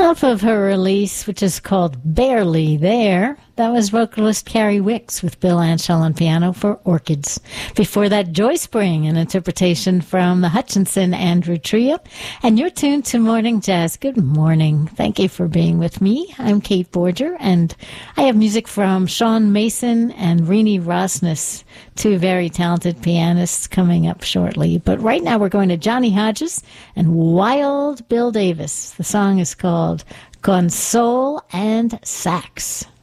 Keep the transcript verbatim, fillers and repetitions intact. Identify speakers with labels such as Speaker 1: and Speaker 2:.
Speaker 1: Off of her release, which is called Barely There, that was vocalist Carrie Wicks with Bill Anshel on piano for Orchids. Before that, Joy Spring, an interpretation from the Hutchinson Andrew Trio. And you're tuned to Morning Jazz. Good morning. Thank you for being with me. I'm Kate Borger, and I have music from Sean Mason and Rini Rosnes, two very talented pianists, coming up shortly. But right now we're going to Johnny Hodges and Wild Bill Davis. The song is called Console and Sax.